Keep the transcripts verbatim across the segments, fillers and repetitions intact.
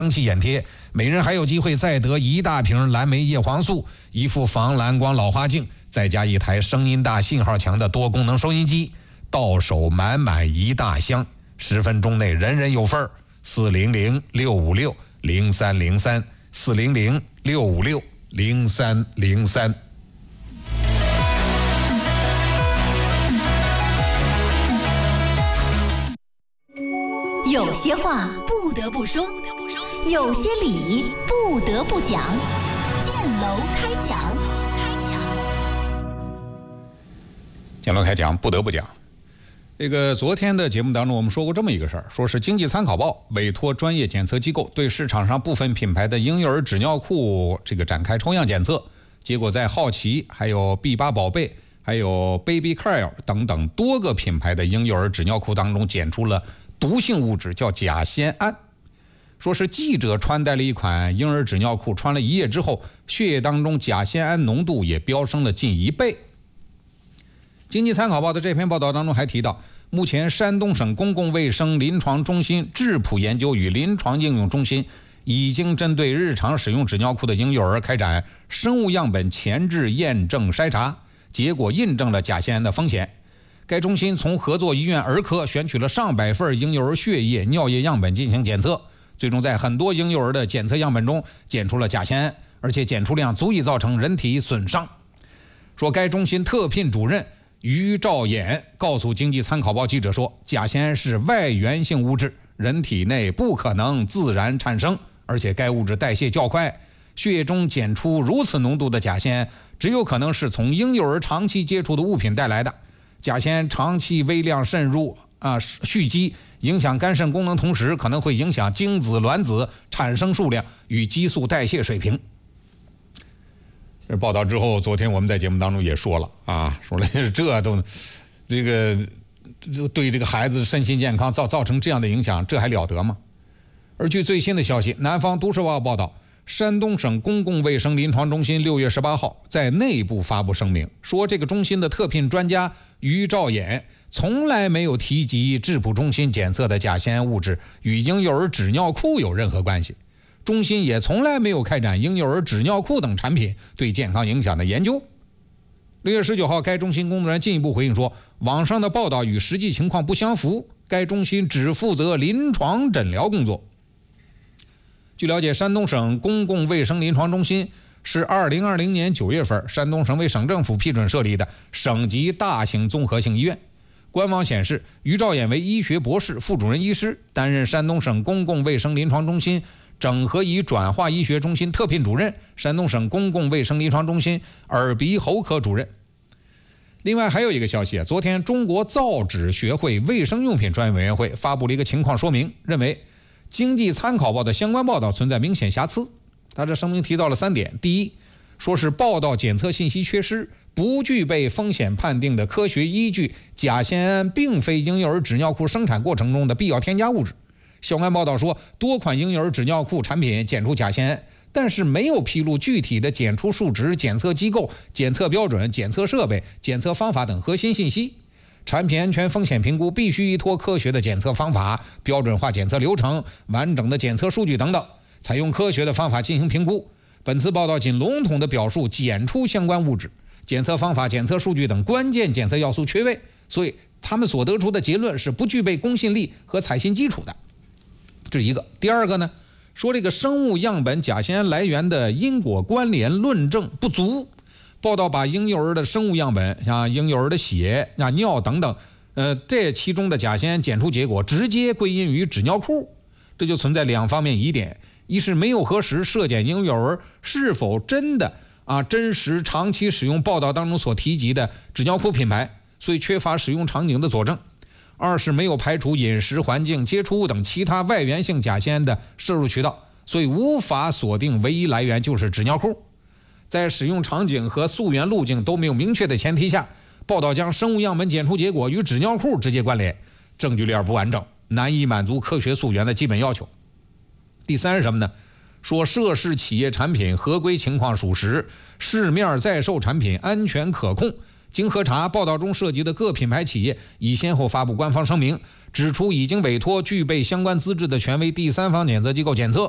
气眼贴，每人还有机会再得一大瓶蓝莓叶黄素、一副防蓝光老花镜，再加一台声音大、信号强的多功能收音机，到手满满一大箱，十分钟内人人有份儿。四零零六五六零三零三，四零零六五六零三零三。 有些话不得不说，有些理不得不讲。建楼开讲， 建楼开讲不得不讲。这个昨天的节目当中，我们说过这么一个事儿，说是经济参考报委托专业检测机构对市场上部分品牌的婴幼儿纸尿裤这个展开抽样检测，结果在好奇、还有 B 八宝贝、还有 Baby Care 等等多个品牌的婴幼儿纸尿裤当中检出了毒性物质，叫甲酰胺。说是记者穿戴了一款婴儿纸尿裤，穿了一夜之后，血液当中甲酰胺浓度也飙升了近一倍。经济参考报的这篇报道当中还提到，目前山东省公共卫生临床中心质谱研究与临床应用中心已经针对日常使用纸尿裤的婴幼儿开展生物样本前置验证筛查，结果印证了甲酰胺的风险。该中心从合作医院儿科选取了上百份婴幼儿血液、尿液样本进行检测，最终在很多婴幼儿的检测样本中检出了甲酰胺，而且检出量足以造成人体损伤。说该中心特聘主任于兆衍告诉经济参考报记者说，甲酰胺是外源性物质，人体内不可能自然产生，而且该物质代谢较快，血液中检出如此浓度的甲酰胺，只有可能是从婴幼儿长期接触的物品带来的。甲酰胺长期微量渗入啊蓄积，影响肝肾功能，同时可能会影响精子卵子产生数量与激素代谢水平。这报道之后，昨天我们在节目当中也说了啊，说了这都这个对这个孩子身心健康造造成这样的影响，这还了得吗？而据最新的消息，南方都市报报道，山东省公共卫生临床中心六月十八号在内部发布声明，说这个中心的特聘专家于兆衍从来没有提及质谱中心检测的甲酰胺物质与婴幼儿纸尿裤有任何关系，中心也从来没有开展婴幼儿纸尿裤等产品对健康影响的研究。六月十九号，该中心工作人员进一步回应说，网上的报道与实际情况不相符，该中心只负责临床诊疗工作。据了解，山东省公共卫生临床中心是二零二零年九月份山东省委省政府批准设立的省级大型综合性医院。官网显示，于兆衍为医学博士、副主任医师，担任山东省公共卫生临床中心整合与转化医学中心特聘主任，山东省公共卫生临床中心耳鼻喉科主任。另外还有一个消息啊，昨天中国造纸学会卫生用品专业委员会发布了一个情况说明，认为经济参考报的相关报道存在明显瑕疵。他这声明提到了三点：第一，说是报道检测信息缺失，不具备风险判定的科学依据，甲酰胺并非婴幼儿纸尿裤生产过程中的必要添加物质。相关报道说，多款婴幼儿纸尿裤产品检出甲酰胺，但是没有披露具体的检出数值、检测机构、检测标准、检测设备、检测方法等核心信息。产品安全风险评估必须依托科学的检测方法、标准化检测流程、完整的检测数据等等，采用科学的方法进行评估。本次报道仅笼统的表述检出相关物质，检测方法、检测数据等关键检测要素缺位，所以他们所得出的结论是不具备公信力和采信基础的。这是一个。第二个呢，说这个生物样本甲酰胺来源的因果关联论证不足。报道把婴幼儿的生物样本，像婴幼儿的血、啊尿等等，呃，这其中的甲酰胺检出结果直接归因于纸尿裤，这就存在两方面疑点：一是没有核实涉检婴幼儿是否真的啊真实长期使用报道当中所提及的纸尿裤品牌，所以缺乏使用场景的佐证；二是没有排除饮食环境、接触物等其他外源性甲酰胺的摄入渠道，所以无法锁定唯一来源就是纸尿裤。在使用场景和溯源路径都没有明确的前提下，报道将生物样本检出结果与纸尿裤直接关联，证据链不完整，难以满足科学溯源的基本要求。第三是什么呢？说涉事企业产品合规情况属实，市面在售产品安全可控。经核查，报道中涉及的各品牌企业已先后发布官方声明，指出已经委托具备相关资质的权威第三方检测机构检测，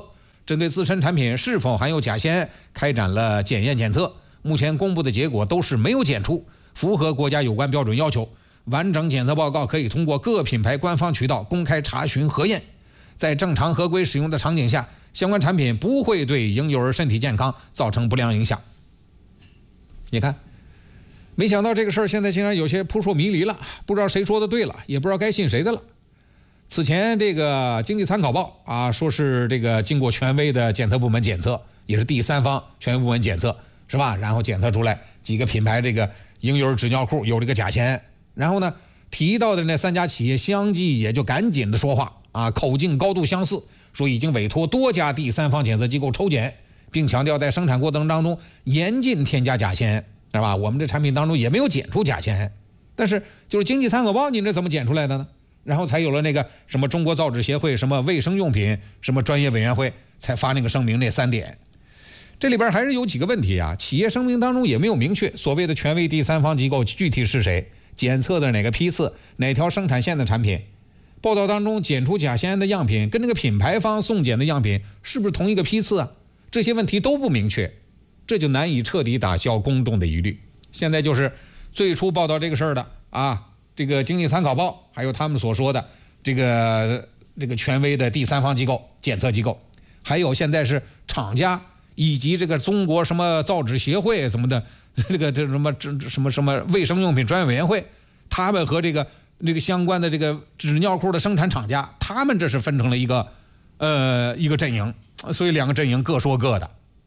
针对自身产品是否含有甲酰开展了检验检测，目前公布的结果都是没有检出，符合国家有关标准要求。完整检测报告可以通过各品牌官方渠道公开查询核验，在正常合规使用的场景下，相关产品不会对婴幼儿身体健康造成不良影响。你看，没想到这个事儿现在竟然有些扑朔迷离了，不知道谁说的对了，也不知道该信谁的了。此前这个经济参考报啊，说是这个经过权威的检测部门检测，也是第三方权威部门检测，是吧？然后检测出来几个品牌这个婴幼儿纸尿裤有这个甲酰，然后呢提到的那三家企业相继也就赶紧的说话啊，口径高度相似，说已经委托多家第三方检测机构抽检，并强调在生产过程当中严禁添加甲酰，是吧？我们这产品当中也没有检出甲酰，但是就是经济参考报你这怎么检出来的呢？然后才有了那个什么中国造纸协会、什么卫生用品什么专业委员会才发那个声明那三点。这里边还是有几个问题啊，企业声明当中也没有明确所谓的权威第三方机构具体是谁，检测的哪个批次，哪条生产线的产品，报道当中检出甲酰的样品跟那个品牌方送检的样品是不是同一个批次啊？这些问题都不明确，这就难以彻底打消公众的疑虑。现在就是最初报道这个事儿的啊，这个经济参考报，还有他们所说的这个这个权威的第三方机构、检测机构，还有现在是厂家以及这个中国什么造纸协会怎么的，这个这什么这什么什么卫生用品专业委员会，他们和这个这个相关的这个纸尿裤的生产厂家，他们这是分成了一个呃一个阵营，所以两个阵营各说各的。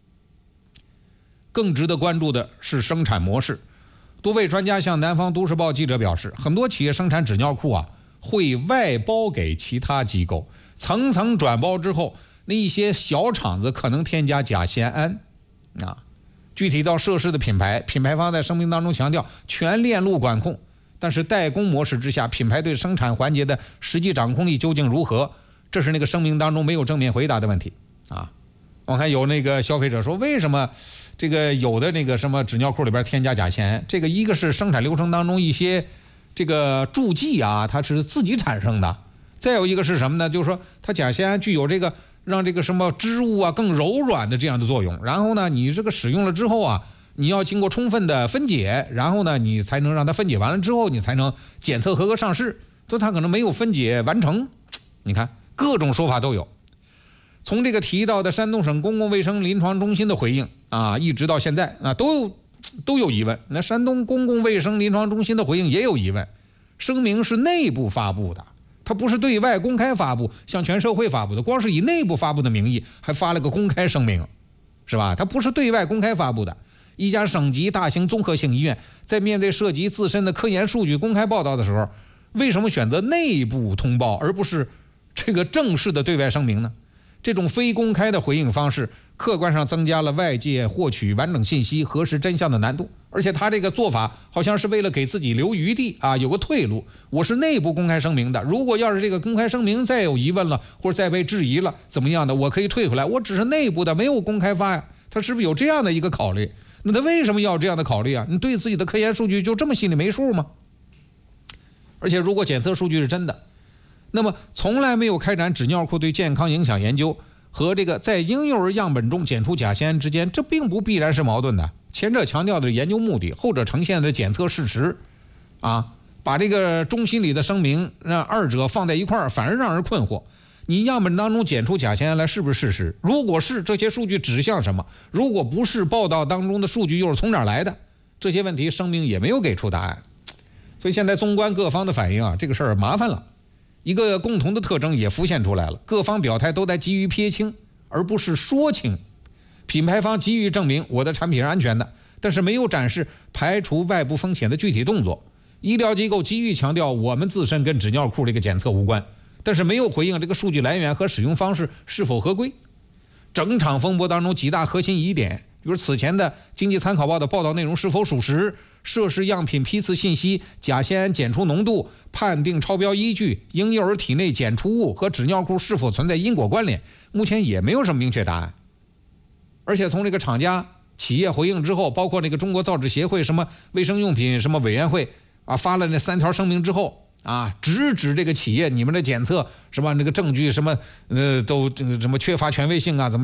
更值得关注的是生产模式。多位专家向南方都市报记者表示，很多企业生产纸尿裤啊，会外包给其他机构，层层转包之后，那一些小厂子可能添加甲酰胺啊。具体到涉事的品牌，品牌方在声明当中强调全链路管控，但是代工模式之下，品牌对生产环节的实际掌控力究竟如何，这是那个声明当中没有正面回答的问题啊。我看有那个消费者说，为什么这个有的那个什么纸尿裤里边添加甲酰？这个一个是生产流程当中一些这个助剂啊，它是自己产生的；再有一个是什么呢？就是说它甲酰具有这个让这个什么织物啊更柔软的这样的作用。然后呢，你这个使用了之后啊，你要经过充分的分解，然后呢，你才能让它分解完了之后，你才能检测合格上市。所以它可能没有分解完成。你看各种说法都有。从这个提到的山东省公共卫生临床中心的回应啊，一直到现在啊，都有都有疑问。那山东公共卫生临床中心的回应也有疑问。声明是内部发布的，它不是对外公开发布，向全社会发布的，光是以内部发布的名义还发了个公开声明，是吧？它不是对外公开发布的。一家省级大型综合性医院在面对涉及自身的科研数据公开报道的时候，为什么选择内部通报而不是这个正式的对外声明呢？这种非公开的回应方式，客观上增加了外界获取完整信息、核实真相的难度。而且他这个做法好像是为了给自己留余地啊，有个退路。我是内部公开声明的，如果要是这个公开声明再有疑问了，或者再被质疑了，怎么样的，我可以退回来。我只是内部的，没有公开发呀。他是不是有这样的一个考虑？那他为什么要有这样的考虑啊？你对自己的科研数据就这么心里没数吗？而且如果检测数据是真的，那么从来没有开展纸尿裤对健康影响研究和这个在婴幼儿样本中检出甲酰胺之间，这并不必然是矛盾的。前者强调的是研究目的，后者呈现的检测事实啊，把这个中心里的声明让二者放在一块儿，反而让人困惑。你样本当中检出甲酰胺来是不是事实？如果是，这些数据指向什么？如果不是，报道当中的数据又是从哪儿来的？这些问题声明也没有给出答案。所以现在纵观各方的反应啊，这个事儿麻烦了。一个共同的特征也浮现出来了，各方表态都在急于撇清，而不是说清。品牌方急于证明我的产品是安全的，但是没有展示排除外部风险的具体动作。医疗机构急于强调我们自身跟纸尿裤这个检测无关，但是没有回应这个数据来源和使用方式是否合规。整场风波当中几大核心疑点，比如此前的经济参考报的报道内容是否属实，涉事样品批次信息、甲酰胺检出浓度、判定超标依据、婴幼儿体内检出物和纸尿裤是否存在因果关联，目前也没有什么明确答案。而且从这个厂家企业回应之后，包括那个中国造纸协会、什么卫生用品什么委员会啊，发了那三条声明之后啊，直指这个企业你们的检测什么那个证据什么呃都这个什么缺乏权威性啊，怎么